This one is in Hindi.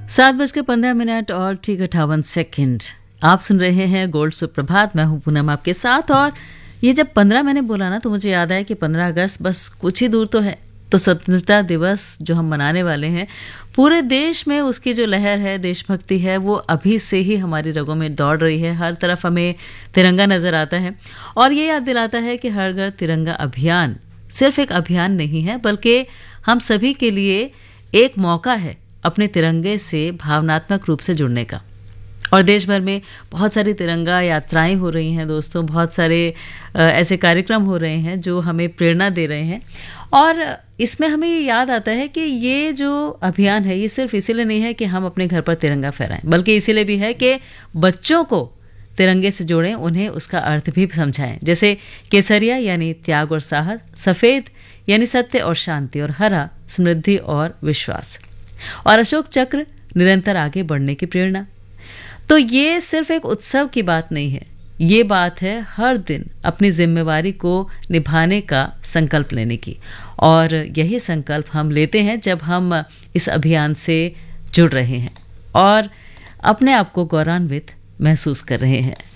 7:15 और ठीक 58 आप सुन रहे हैं गोल्ड सुप्रभात। मैं हूं पूनम आपके साथ। और ये जब 15 मैंने बोला ना तो मुझे याद आया कि 15 अगस्त बस कुछ ही दूर तो है। तो स्वतंत्रता दिवस जो हम मनाने वाले हैं, पूरे देश में उसकी जो लहर है, देशभक्ति है, वो अभी से ही हमारी रगों में दौड़ रही है। हर तरफ हमें तिरंगा नजर आता है और ये याद दिलाता है कि हर घर तिरंगा अभियान सिर्फ एक अभियान नहीं है, बल्कि हम सभी के लिए एक मौका है अपने तिरंगे से भावनात्मक रूप से जुड़ने का। और देश भर में बहुत सारी तिरंगा यात्राएं हो रही हैं दोस्तों, बहुत सारे ऐसे कार्यक्रम हो रहे हैं जो हमें प्रेरणा दे रहे हैं। और इसमें हमें ये याद आता है कि ये जो अभियान है, ये सिर्फ इसीलिए नहीं है कि हम अपने घर पर तिरंगा फहराएं, बल्कि इसीलिए भी है कि बच्चों को तिरंगे से जोड़ें, उन्हें उसका अर्थ भी समझाएं। जैसे केसरिया यानी त्याग और साहस, सफ़ेद यानी सत्य और शांति, और हरा समृद्धि और विश्वास, और अशोक चक्र निरंतर आगे बढ़ने की प्रेरणा। तो ये सिर्फ एक उत्सव की बात नहीं है, ये बात है हर दिन अपनी जिम्मेवारी को निभाने का संकल्प लेने की। और यही संकल्प हम लेते हैं जब हम इस अभियान से जुड़ रहे हैं और अपने आप को गौरवान्वित महसूस कर रहे हैं।